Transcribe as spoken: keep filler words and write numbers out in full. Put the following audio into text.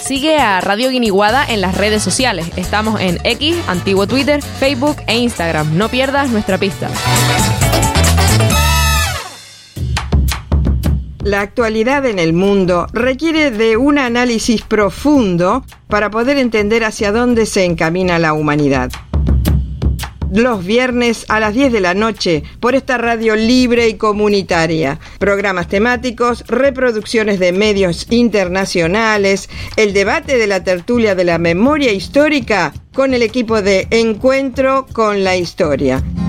Sigue a Radio Guiniguada en las redes sociales. Estamos en X, antiguo Twitter, Facebook e Instagram. No pierdas nuestra pista. La actualidad en el mundo requiere de un análisis profundo para poder entender hacia dónde se encamina la humanidad. Los viernes a las diez de la noche por esta radio libre y comunitaria. Programas temáticos, reproducciones de medios internacionales, el debate de la tertulia de la memoria histórica con el equipo de Encuentro con la Historia.